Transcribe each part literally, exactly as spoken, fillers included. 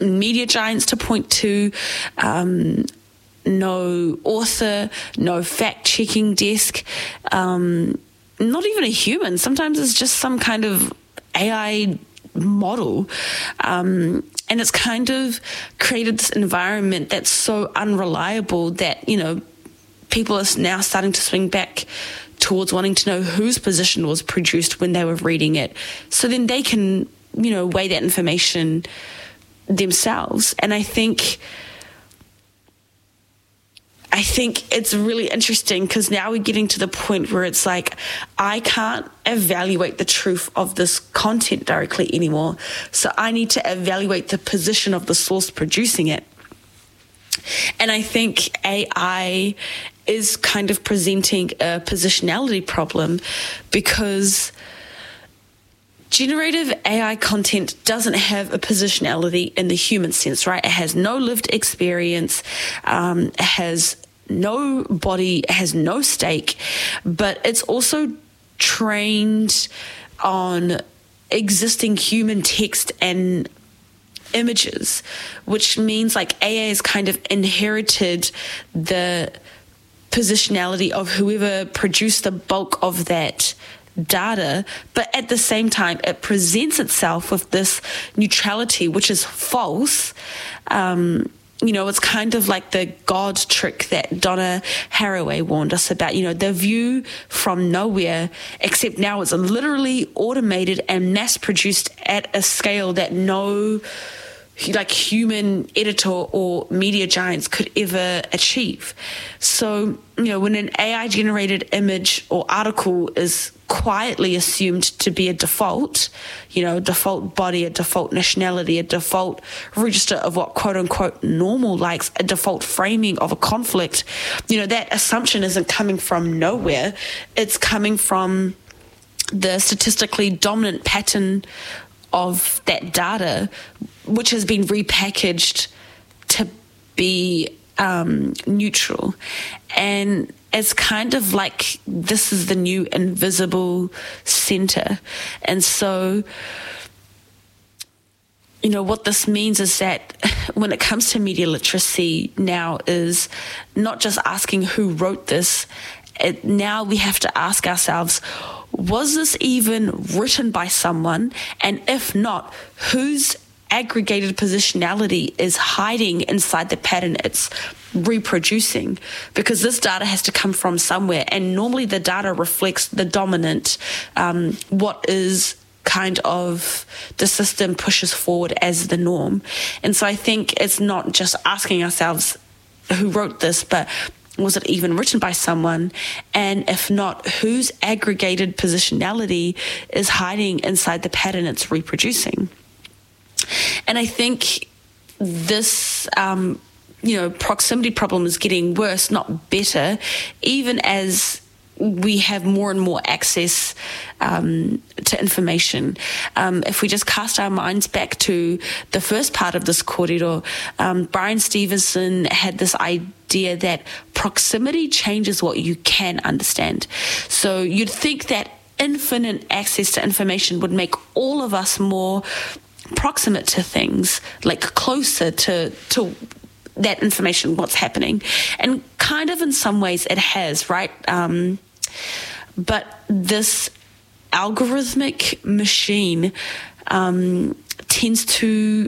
media giants to point to, um, no author, no fact-checking desk, um, not even a human. Sometimes it's just some kind of A I model. Um, and it's kind of created this environment that's so unreliable that, you know, people are now starting to swing back towards wanting to know whose position was produced when they were reading it. So then they can, you know, weigh that information themselves. And I think... I think it's really interesting because now we're getting to the point where it's like, I can't evaluate the truth of this content directly anymore. So I need to evaluate the position of the source producing it. And I think A I is kind of presenting a positionality problem because generative A I content doesn't have a positionality in the human sense, right? It has no lived experience. Um, it has no body, it has no stake, but it's also trained on existing human text and images, which means like A I has kind of inherited the positionality of whoever produced the bulk of that data, but at the same time it presents itself with this neutrality which is false. Um, you know, it's kind of like the God trick that Donna Haraway warned us about, you know, the view from nowhere, except now it's literally automated and mass produced at a scale that no like human editor or media giants could ever achieve. So, you know, when an A I generated image or article is quietly assumed to be a default, you know, default body, a default nationality, a default register of what quote unquote normal likes, a default framing of a conflict, you know, that assumption isn't coming from nowhere. It's coming from the statistically dominant pattern of that data, which has been repackaged to be um, neutral. And it's kind of like this is the new invisible center. And so, you know, what this means is that when it comes to media literacy now is not just asking who wrote this, it, now we have to ask ourselves, was this even written by someone? And if not, whose aggregated positionality is hiding inside the pattern it's reproducing? Because this data has to come from somewhere, and normally the data reflects the dominant, um, what is kind of the system pushes forward as the norm. And so I think it's not just asking ourselves who wrote this, but was it even written by someone? And if not, whose aggregated positionality is hiding inside the pattern it's reproducing? And I think this, um, you know, proximity problem is getting worse, not better, even as we have more and more access um, to information. Um, if we just cast our minds back to the first part of this corridor, um, Brian Stevenson had this idea that proximity changes what you can understand. So you'd think that infinite access to information would make all of us more proximate to things, like closer to to that information, what's happening. And kind of in some ways it has, right? Um, but this algorithmic machine um, tends to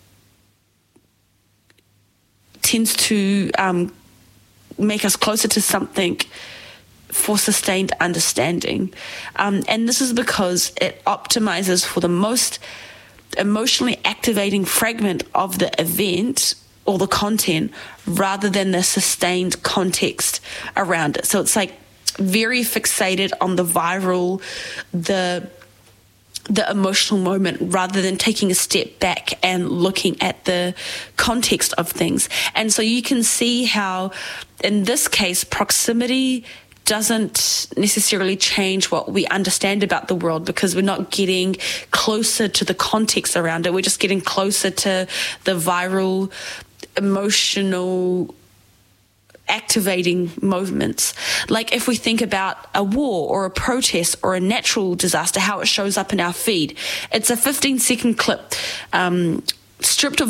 tends to um, make us closer to something for sustained understanding. Um, and this is because it optimizes for the most emotionally activating fragment of the event or the content rather than the sustained context around it. So it's like very fixated on the viral, the the emotional moment rather than taking a step back and looking at the context of things. And so you can see how in this case proximity doesn't necessarily change what we understand about the world, because we're not getting closer to the context around it. We're just getting closer to the viral, emotional, activating movements. Like if we think about a war or a protest or a natural disaster, how it shows up in our feed. It's a fifteen second clip, um, stripped of